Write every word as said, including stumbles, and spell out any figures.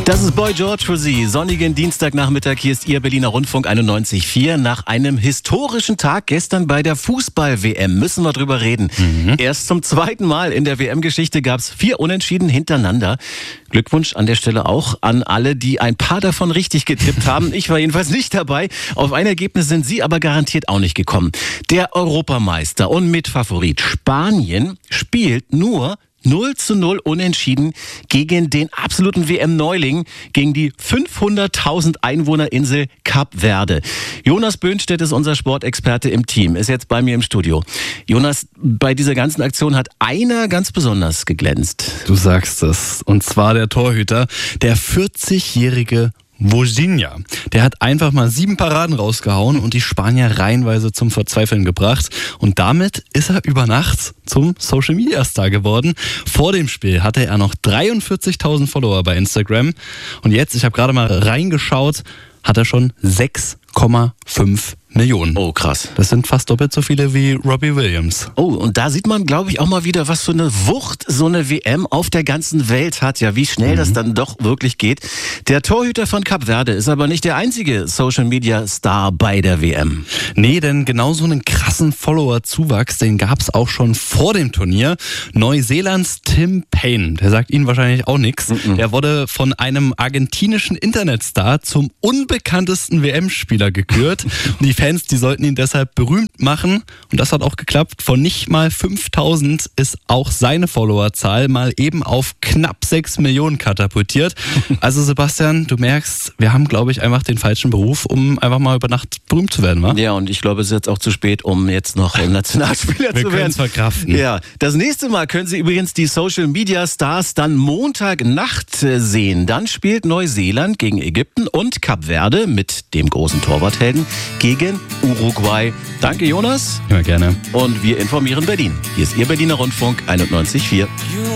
Das ist Boy George für Sie. Sonnigen Dienstagnachmittag, hier ist Ihr Berliner Rundfunk einundneunzig Komma vier. Nach einem historischen Tag gestern bei der Fußball-W M müssen wir drüber reden. Mhm. Erst zum zweiten Mal in der W M-Geschichte gab es vier Unentschieden hintereinander. Glückwunsch an der Stelle auch an alle, die ein paar davon richtig getippt haben. Ich war jedenfalls nicht dabei. Auf ein Ergebnis sind Sie aber garantiert auch nicht gekommen. Der Europameister und Mitfavorit Spanien spielt nur null zu null unentschieden gegen den absoluten W M-Neuling, gegen die fünfhunderttausend Einwohnerinsel Kap Verde. Jonas Böhnstedt ist unser Sportexperte im Team, ist jetzt bei mir im Studio. Jonas, bei dieser ganzen Aktion hat einer ganz besonders geglänzt. Du sagst es, und zwar der Torhüter, der vierzigjährige Vozinha. Der hat einfach mal sieben Paraden rausgehauen und die Spanier reihenweise zum Verzweifeln gebracht. Und damit ist er über Nacht zum Social-Media-Star geworden. Vor dem Spiel hatte er noch dreiundvierzigtausend Follower bei Instagram. Und jetzt, ich habe gerade mal reingeschaut, hat er schon sechs Komma fünf Millionen. Oh, krass. Das sind fast doppelt so viele wie Robbie Williams. Oh, und da sieht man, glaube ich, auch mal wieder, was für eine Wucht so eine W M auf der ganzen Welt hat. Ja, wie schnell mhm. das dann doch wirklich geht. Der Torhüter von Kap Verde ist aber nicht der einzige Social-Media-Star bei der W M. Nee, denn genau so einen krassen Follower-Zuwachs, den gab es auch schon vor dem Turnier. Neuseelands Tim Payne, der sagt Ihnen wahrscheinlich auch nichts. Mhm. Der wurde von einem argentinischen Internetstar zum unbekanntesten W M-Spieler gekürt. Die Fans, die sollten ihn deshalb berühmt machen. Und das hat auch geklappt. Von nicht mal fünftausend ist auch seine Followerzahl mal eben auf knapp sechs Millionen katapultiert. Also Sebastian, du merkst, wir haben, glaube ich, einfach den falschen Beruf, um einfach mal über Nacht berühmt zu werden, wa? Ja, und ich glaube, es ist jetzt auch zu spät, um jetzt noch Nationalspieler wir zu werden. Wir können es verkraften. Ja, das nächste Mal können Sie übrigens die Social-Media-Stars dann Montagnacht sehen. Dann spielt Neuseeland gegen Ägypten und Kap Verde mit dem großen Torwarthelden gegen Uruguay. Danke, Jonas. Ja, gerne. Und wir informieren Berlin. Hier ist Ihr Berliner Rundfunk einundneunzig Komma vier.